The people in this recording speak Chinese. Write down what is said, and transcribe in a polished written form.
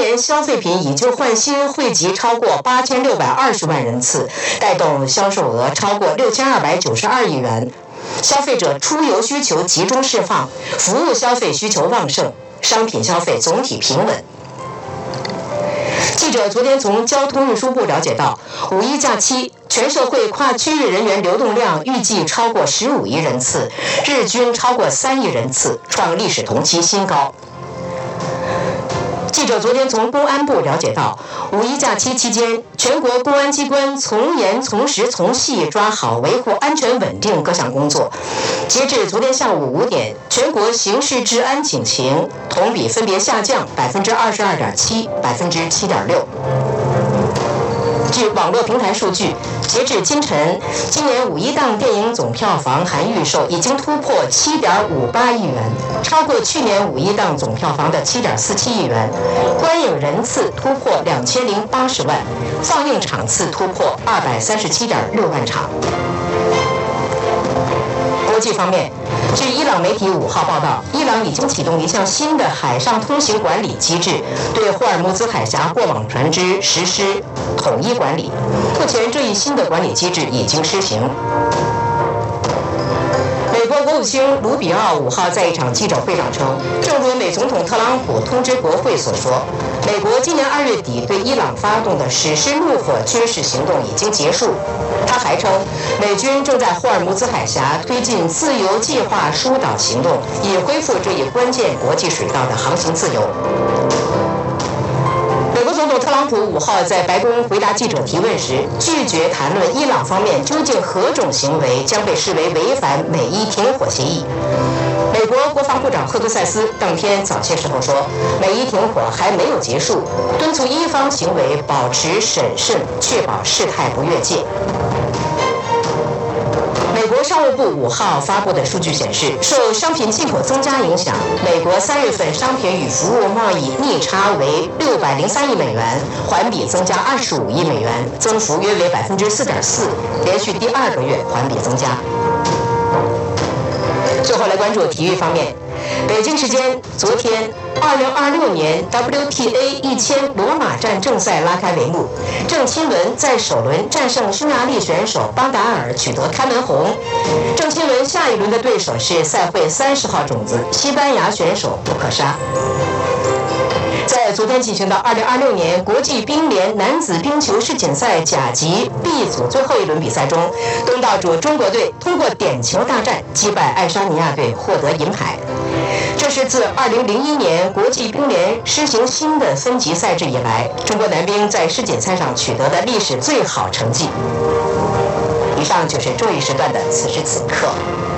年消费品以旧换新汇集超过8620万人次，带动销售额超过6292亿元。消费者出游需求集中释放，服务消费需求旺盛，商品消费总体平稳。记者昨天从交通运输部了解到，5一假期全社会跨区域人员流动量预计超过15亿人次，日均超过3亿人次，创历史同期新高。记者昨天从公安部了解到，5一假期期间，全国公安机关从严从实从细抓好维护安全稳定各项工作。截至昨天下午5点，全国刑事治安警情同比分别下降22.7%、7.6%。据网络平台数据，截至今晨，今年5一档电影总票房含预售已经突破7.58亿元，超过去年5一档总票房的7.47亿元，观影人次突破2080万，放映场次突破237.6万场。国际方面，据伊朗媒体5号报道，伊朗已经启动一项新的海上通行管理机制，对霍尔木兹海峡过往船只实施统一管理。目前，这一新的管理机制已经施行。美国国务卿卢比奥5号在一场记者会上称，正如美总统特朗普通知国会所说，美国今年2月底对伊朗发动的实施怒火军事行动已经结束。他还称，美军正在霍尔木兹海峡推进自由计划疏导行动，以恢复这一关键国际水道的航行自由。美国总统特朗普5号在白宫回答记者提问时，拒绝谈论伊朗方面究竟何种行为将被视为违反美伊停火协议。美国国防部长赫克塞斯当天早些时候说，美伊停火还没有结束，敦促伊方行为保持审慎，确保事态不越界。美国商务部5号发布的数据显示，受商品进口增加影响，美国3月份商品与服务贸易逆差为603亿美元，环比增加25亿美元，增幅约为4.4%，连续第2个月环比增加。最后来关注体育方面，北京时间昨天，2026年 WTA 1000罗马站正赛拉开帷幕，郑钦文在首轮战胜匈牙利选手邦达尔，取得开门红。郑钦文下一轮的对手是赛会30号种子西班牙选手布克沙。在昨天进行的2026年国际冰联男子冰球世锦赛甲级 B 组最后一轮比赛中，东道主中国队通过点球大战击败爱沙尼亚队，获得银牌。这是自2001年国际冰联施行新的分级赛制以来，中国男冰在世锦赛上取得的历史最好成绩。以上就是这一时段的此时此刻。